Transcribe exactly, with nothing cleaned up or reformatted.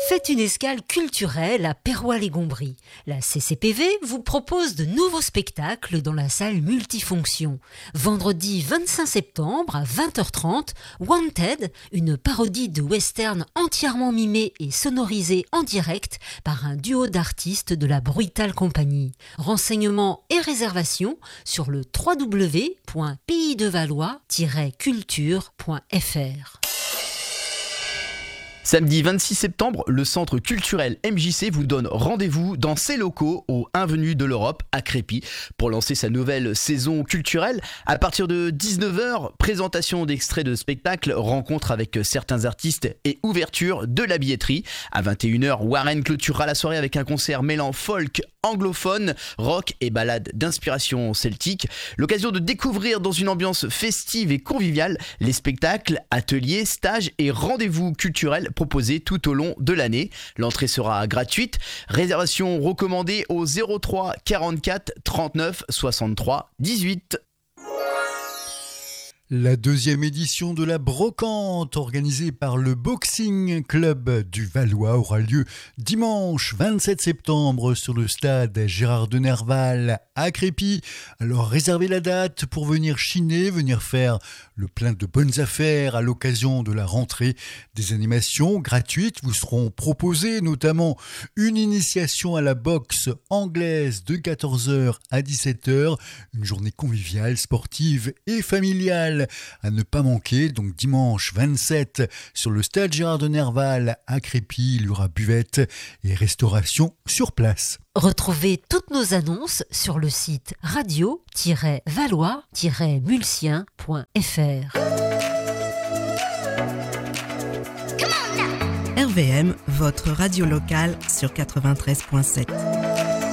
Faites une escale culturelle à Perrois-les-Gombries. La C C P V vous propose de nouveaux spectacles dans la salle multifonction. Vendredi vingt-cinq septembre à vingt heures trente, Wanted, une parodie de western entièrement mimée et sonorisée en direct par un duo d'artistes de la Brutal Company. Renseignements et réservations sur le w w w point pays de valois tiret culture point f r. Samedi vingt-six septembre, le Centre culturel M J C vous donne rendez-vous dans ses locaux au Avenue de l'Europe à Crépy pour lancer sa nouvelle saison culturelle. À partir de dix-neuf heures, présentation d'extraits de spectacles, rencontre avec certains artistes et ouverture de la billetterie. À vingt et une heures, Warren clôturera la soirée avec un concert mêlant folk, anglophone, rock et ballade d'inspiration celtique. L'occasion de découvrir dans une ambiance festive et conviviale les spectacles, ateliers, stages et rendez-vous culturels proposés tout au long de l'année. L'entrée sera gratuite. Réservation recommandée au zéro trois quarante-quatre trente-neuf soixante-trois dix-huit. La deuxième édition de la Brocante, organisée par le Boxing Club du Valois, aura lieu dimanche vingt-sept septembre sur le stade Gérard de Nerval à Crépy. Alors réservez la date pour venir chiner, venir faire le plein de bonnes affaires à l'occasion de la rentrée. Des animations gratuites vous seront proposées, notamment une initiation à la boxe anglaise de quatorze heures à dix-sept heures, une journée conviviale, sportive et familiale à ne pas manquer. Donc dimanche vingt-sept sur le stade Gérard de Nerval à Crépy, il y aura buvette et restauration sur place. Retrouvez toutes nos annonces sur le site radio tiret valois tiret mulsien point f r. R V M, votre radio locale sur quatre-vingt-treize virgule sept.